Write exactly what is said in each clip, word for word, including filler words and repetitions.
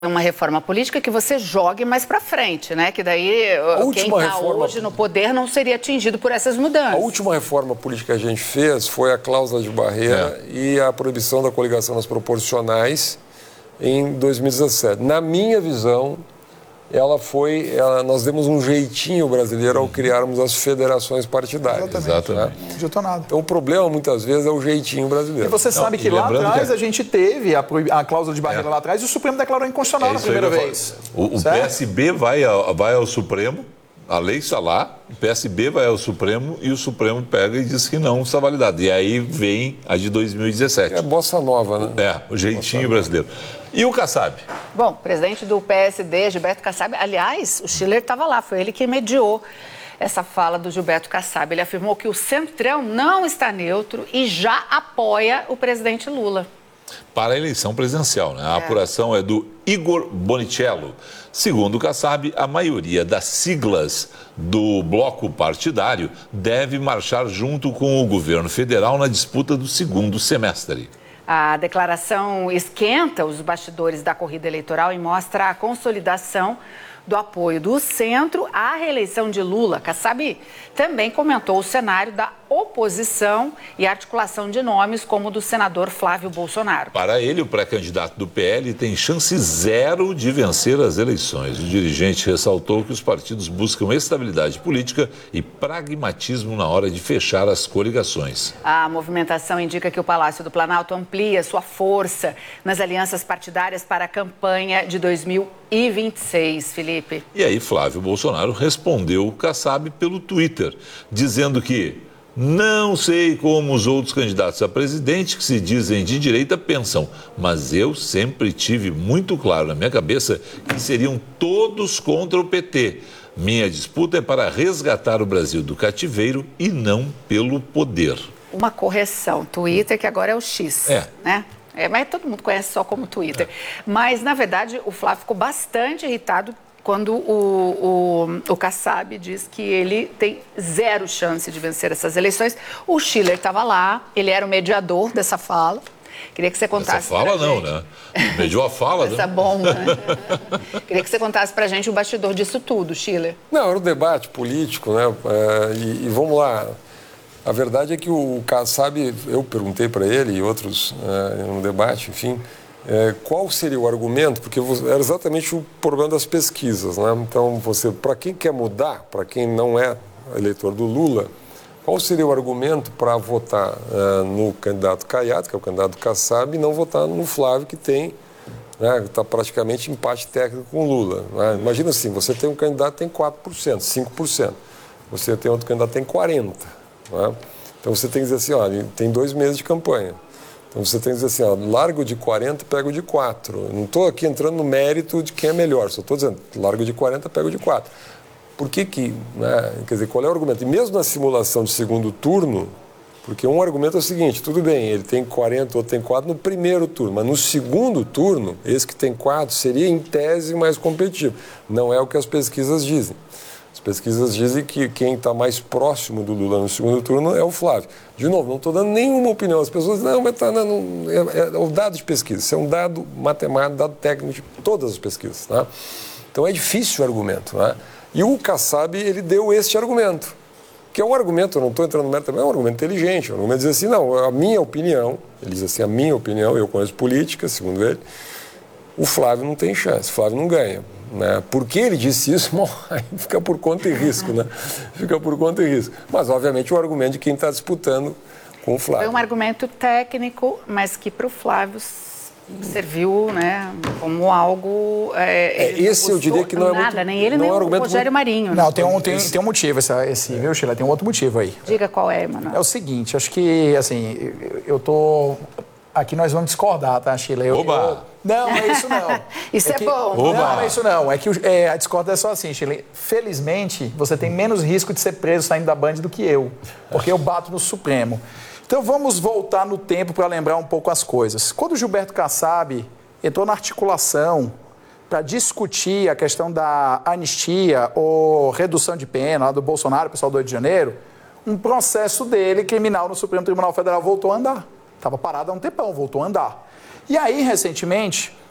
uma reforma política que você jogue mais para frente, né? Que daí quem está reforma... hoje no poder não seria atingido por essas mudanças. A última reforma política que a gente fez foi a cláusula de barreira é. e a proibição da coligação nas proporcionais em dois mil e dezessete. Na minha visão, ela foi, ela, nós demos um jeitinho brasileiro ao criarmos as federações partidárias. Exatamente. Exatamente. Não adiantou nada. Então o problema muitas vezes é o jeitinho brasileiro. E você não, sabe que lá atrás que... a gente teve a, a cláusula de barreira é. lá atrás e o Supremo declarou inconstitucional é na primeira vez. O, o P S B vai ao, vai ao Supremo, a lei está lá, o P S B vai ao Supremo e o Supremo pega e diz que não está validado. E aí vem a de dois mil e dezessete. É bossa nova, né? É, o jeitinho brasileiro. E o Kassab? Bom, presidente do P S D, Gilberto Kassab, aliás, o Schiller estava lá, foi ele que mediou essa fala do Gilberto Kassab. Ele afirmou que o Centrão não está neutro e já apoia o presidente Lula. Para a eleição presidencial, né? A é. apuração é do Igor Bonicello. Segundo o Kassab, a maioria das siglas do bloco partidário deve marchar junto com o governo federal na disputa do segundo semestre. A declaração esquenta os bastidores da corrida eleitoral e mostra a consolidação do apoio do centro à reeleição de Lula. Kassab também comentou o cenário da oposição e articulação de nomes como o do senador Flávio Bolsonaro. Para ele, o pré-candidato do P L tem chance zero de vencer as eleições. O dirigente ressaltou que os partidos buscam estabilidade política e pragmatismo na hora de fechar as coligações. A movimentação indica que o Palácio do Planalto amplia sua força nas alianças partidárias para a campanha de dois mil e vinte e seis, Felipe. E aí Flávio Bolsonaro respondeu o Kassab pelo Twitter, dizendo que não sei como os outros candidatos a presidente que se dizem de direita pensam, mas eu sempre tive muito claro na minha cabeça que seriam todos contra o P T. Minha disputa é para resgatar o Brasil do cativeiro e não pelo poder. Uma correção, Twitter que agora é o X, é. né? É, mas todo mundo conhece só como Twitter. É. Mas, na verdade, o Flávio ficou bastante irritado quando o, o, o Kassab diz que ele tem zero chance de vencer essas eleições. O Schiller estava lá, ele era o mediador dessa fala. Queria que você contasse. Essa fala não, né? Mediou a fala, Essa né? bomba. Né? Queria que você contasse pra gente o bastidor disso tudo, Schiller. Não, era um debate político, né? É, e, e vamos lá. A verdade é que o Kassab, eu perguntei para ele e outros é, no debate, enfim, é, qual seria o argumento, porque era exatamente o problema das pesquisas, né? Então, você, para quem quer mudar, para quem não é eleitor do Lula, qual seria o argumento para votar é, no candidato Caiado, que é o candidato Kassab, e não votar no Flávio, que tem, né, está praticamente empate técnico com o Lula, né? Imagina assim, você tem um candidato que tem quatro por cento, cinco por cento, você tem outro candidato que tem quarenta por cento. Né? Então você tem que dizer assim, olha, tem dois meses de campanha. Então você tem que dizer assim, ó, largo de quarenta, pego de quatro. Não estou aqui entrando no mérito de quem é melhor, só estou dizendo, largo de quarenta, pego de quatro. Por que que, né? Quer dizer, qual é o argumento? E mesmo na simulação de segundo turno, porque um argumento é o seguinte, tudo bem, ele tem quarenta, outro tem quatro no primeiro turno, mas no segundo turno, esse que tem quatro seria em tese mais competitivo. Não é o que as pesquisas dizem. As pesquisas dizem que quem está mais próximo do Lula no segundo turno é o Flávio. De novo, não estou dando nenhuma opinião. As pessoas dizem, não, mas tá, não, é, é o dado de pesquisa. Isso é um dado matemático, dado técnico de todas as pesquisas. Tá? Então é difícil o argumento. Né? E o Kassab, ele deu este argumento, que é um argumento, eu não estou entrando no mérito também, é um argumento inteligente. É um argumento diz assim, não, a minha opinião, ele diz assim, a minha opinião, eu conheço política, segundo ele, o Flávio não tem chance, o Flávio não ganha. Né? Por que ele disse isso? Bom, aí fica por conta e risco, né? Fica por conta e risco. Mas, obviamente, o argumento de quem está disputando com o Flávio. Foi um argumento técnico, mas que para o Flávio serviu, né, como algo... É, é, esse eu diria que não é nada, muito, nem ele, não nem é um o argumento Rogério muito... Marinho. Não, tem um, tem, tem um motivo esse, esse viu, Sheila? Tem um outro motivo aí. Diga qual é, Emanuel. É o seguinte, acho que, assim, eu tô... Aqui nós vamos discordar, tá, Sheila? Eu, Oba! Eu... Não, não é isso não. Isso é, é que... bom. Oba. Não, não é isso não. É que é, a discórdia é só assim, Sheila. Felizmente, você tem menos risco de ser preso saindo da Band do que eu, porque eu bato no Supremo. Então vamos voltar no tempo para lembrar um pouco as coisas. Quando o Gilberto Kassab entrou na articulação para discutir a questão da anistia ou redução de pena lá do Bolsonaro, pessoal do Rio de Janeiro, um processo dele criminal no Supremo Tribunal Federal voltou a andar. Estava parado há um tempão, voltou a andar. E aí, recentemente,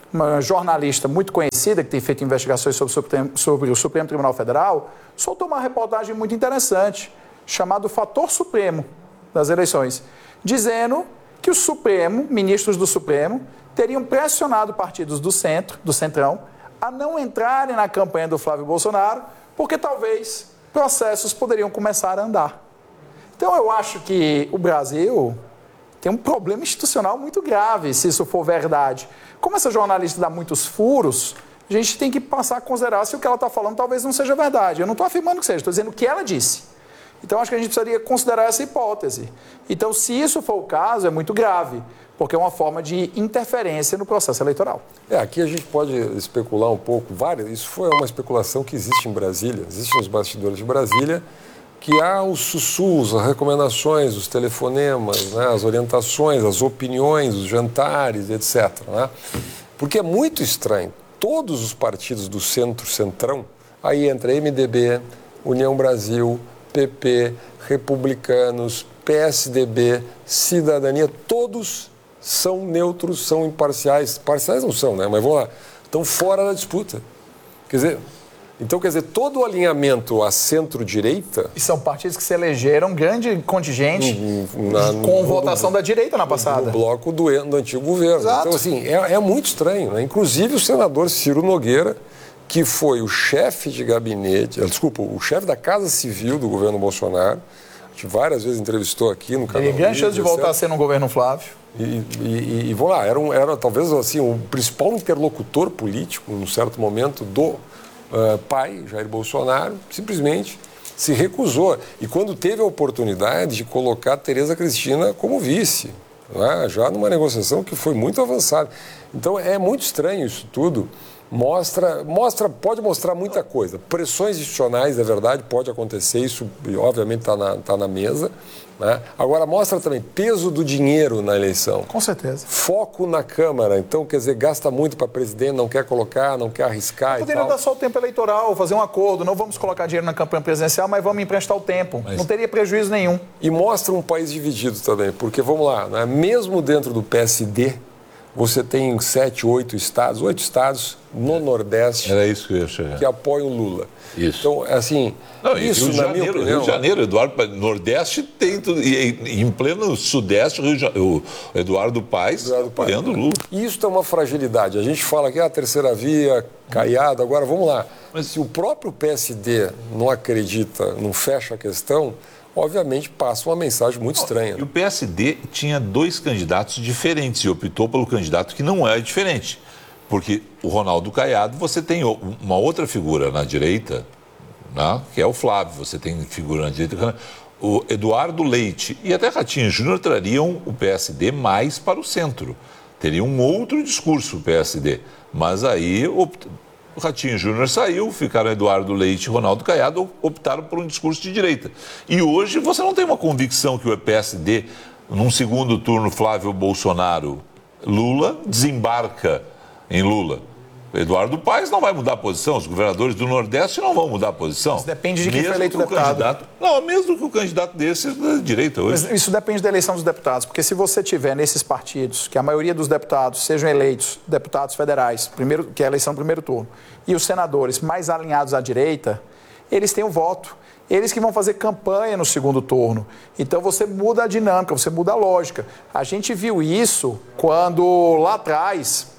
uma jornalista muito conhecida, que tem feito investigações sobre o Supremo, sobre o Supremo Tribunal Federal, soltou uma reportagem muito interessante, chamada Fator Supremo das eleições, dizendo que o Supremo, ministros do Supremo, teriam pressionado partidos do centro, do centrão, a não entrarem na campanha do Flávio Bolsonaro, porque talvez processos poderiam começar a andar. Então eu acho que o Brasil tem um problema institucional muito grave, se isso for verdade. Como essa jornalista dá muitos furos, a gente tem que passar a considerar se o que ela está falando talvez não seja verdade. Eu não estou afirmando que seja, estou dizendo o que ela disse. Então acho que a gente precisaria considerar essa hipótese. Então, se isso for o caso, é muito grave, porque é uma forma de interferência no processo eleitoral. É, aqui a gente pode especular um pouco, várias, isso foi uma especulação que existe em Brasília, existe nos bastidores de Brasília, que há os sussurros, as recomendações, os telefonemas, né, as orientações, as opiniões, os jantares, etcétera. Né? Porque é muito estranho. Todos os partidos do centro-centrão, aí entra M D B, União Brasil, P P, Republicanos, P S D B, Cidadania, todos são neutros, são imparciais. Parciais não são, né? Mas vamos lá. Estão fora da disputa. Quer dizer... Então, quer dizer, todo o alinhamento à centro-direita... E são partidos que se elegeram grande contingente na, no, com votação no, da direita na passada. No bloco do, do antigo governo. Exato. Então, assim, é, é muito estranho. Né? Inclusive, o senador Ciro Nogueira, que foi o chefe de gabinete... Desculpa, o chefe da Casa Civil do governo Bolsonaro, a gente várias vezes entrevistou aqui no canal... Ele tem grande chance de voltar a ser no governo Flávio. E, e, e, e vamos lá, era, um, era talvez assim, o principal interlocutor político, num certo momento, do... Uh, pai, Jair Bolsonaro, simplesmente se recusou. E quando teve a oportunidade de colocar Tereza Cristina como vice, né? Já numa negociação que foi muito avançada. Então é muito estranho isso tudo. Mostra, mostra, pode mostrar muita coisa. Pressões institucionais, é verdade, pode acontecer, isso obviamente está na, tá na mesa. Né? Agora mostra também peso do dinheiro na eleição. Com certeza. Foco na Câmara. Então, quer dizer, gasta muito para presidente, não quer colocar, não quer arriscar. Poderia dar só o tempo eleitoral, fazer um acordo. Não vamos colocar dinheiro na campanha presidencial, mas vamos emprestar o tempo. Mas... não teria prejuízo nenhum. E mostra um país dividido também, porque, vamos lá, né? Mesmo dentro do P S D, você tem sete, oito estados, oito estados no Nordeste. Era isso que eu ia chegar. Que apoiam o Lula. Isso. Então, assim, não, isso Rio de na Janeiro, minha opinião... Rio de Janeiro, Eduardo, Nordeste tem tudo, e em pleno Sudeste, Rio de, o Eduardo Paes Eduardo Paes. apoiando o Lula. Isso é uma fragilidade. A gente fala que é a terceira via, caiada, agora vamos lá. Mas se o próprio P S D não acredita, não fecha a questão, obviamente passa uma mensagem muito estranha. E o P S D tinha dois candidatos diferentes e optou pelo candidato que não é diferente. Porque o Ronaldo Caiado, você tem uma outra figura na direita, né, que é o Flávio, você tem figura na direita, o Eduardo Leite e até Ratinho Júnior trariam o P S D mais para o centro. Teria um outro discurso o P S D, mas aí o Ratinho Júnior saiu, ficaram Eduardo Leite e Ronaldo Caiado, optaram por um discurso de direita. E hoje você não tem uma convicção que o P S D, num segundo turno Flávio Bolsonaro, Lula, desembarca em Lula. Eduardo Paes não vai mudar a posição, os governadores do Nordeste não vão mudar a posição. Isso depende de quem foi eleito que deputado. Candidato, não, mesmo que o candidato desse é da direita hoje. Mas isso depende da eleição dos deputados, porque se você tiver nesses partidos, que a maioria dos deputados sejam eleitos, deputados federais, primeiro, que é a eleição do primeiro turno, e os senadores mais alinhados à direita, eles têm o voto. Eles que vão fazer campanha no segundo turno. Então você muda a dinâmica, você muda a lógica. A gente viu isso quando lá atrás...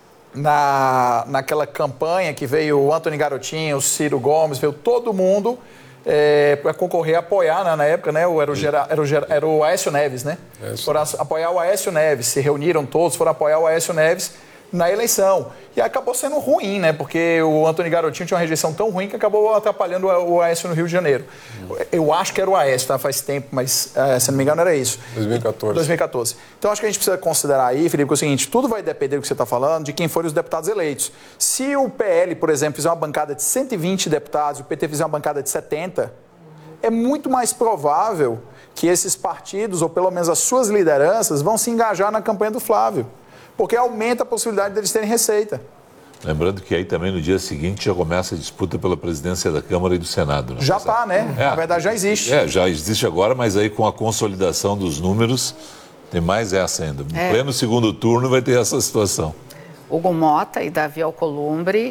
Na, naquela campanha que veio o Antony Garotinho, o Ciro Gomes, veio todo mundo é, para concorrer a apoiar, né, na época, né, era, o, era, o, era o Aécio Neves, né? É foram apoiar o Aécio Neves, se reuniram todos, foram apoiar o Aécio Neves na eleição. E acabou sendo ruim, né? Porque o Antony Garotinho tinha uma rejeição tão ruim que acabou atrapalhando o Aécio no Rio de Janeiro. Hum. Eu acho que era o Aécio, tá? Faz tempo, mas é, se não me engano era isso. dois mil e quatorze. dois mil e quatorze. Então acho que a gente precisa considerar aí, Felipe, que é o seguinte, tudo vai depender do que você está falando, de quem forem os deputados eleitos. Se o P L, por exemplo, fizer uma bancada de cento e vinte deputados, o P T fizer uma bancada de setenta, é muito mais provável que esses partidos, ou pelo menos as suas lideranças, vão se engajar na campanha do Flávio. Porque aumenta a possibilidade deles terem receita. Lembrando que aí também no dia seguinte já começa a disputa pela presidência da Câmara e do Senado. Né? Já está, né? É. Na verdade já existe. É, já existe agora, mas aí com a consolidação dos números, tem mais essa ainda. No é. pleno segundo turno vai ter essa situação. Hugo Mota e Davi Alcolumbre